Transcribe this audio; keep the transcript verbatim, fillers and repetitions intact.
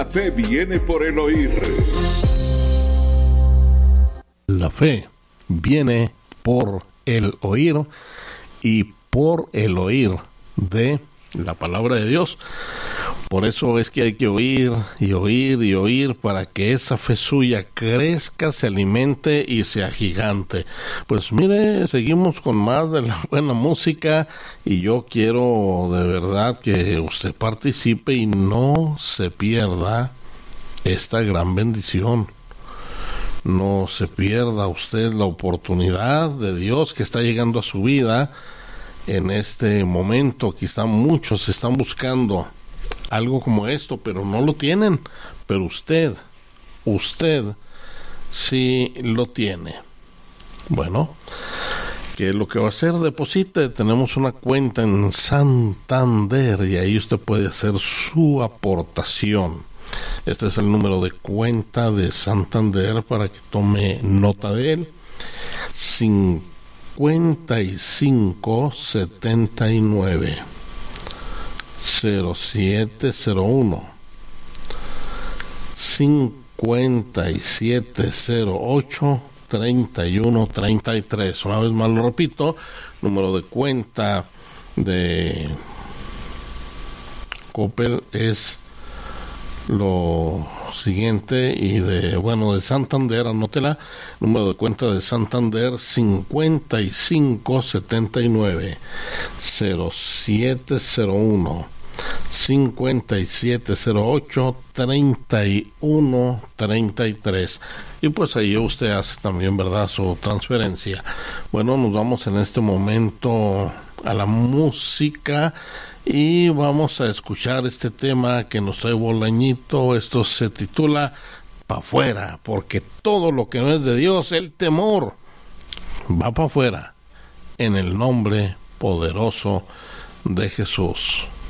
La fe viene por el oír. La fe viene por el oír y por el oír de la palabra de Dios. Por eso es que hay que oír y oír y oír para que esa fe suya crezca, se alimente y sea gigante. Pues mire, seguimos con más de la buena música y yo quiero de verdad que usted participe y no se pierda esta gran bendición. No se pierda usted la oportunidad de Dios que está llegando a su vida en este momento. Quizá muchos están buscando algo como esto, pero no lo tienen. Pero usted, usted sí lo tiene. Bueno, ¿qué es lo que va a hacer? Deposite. Tenemos una cuenta en Santander y ahí usted puede hacer su aportación. Este es el número de cuenta de Santander para que tome nota de él. cincuenta y cinco setenta y nueve cero siete cero uno cincuenta y siete cero ocho treinta y uno treinta y tres. Una vez más lo repito, número de cuenta de Coppel es lo siguiente, y de bueno de Santander, anótela, número de cuenta de Santander cincuenta y cinco setenta y nueve cero siete cero uno cincuenta y siete cero ocho treinta y uno treinta y tres, y pues ahí usted hace también, verdad, su transferencia. Bueno, nos vamos en este momento a la música y vamos a escuchar este tema que nos trae Bolañito. Esto se titula Pa' Afuera, porque todo lo que no es de Dios, el temor, va para afuera en el nombre poderoso de Jesús.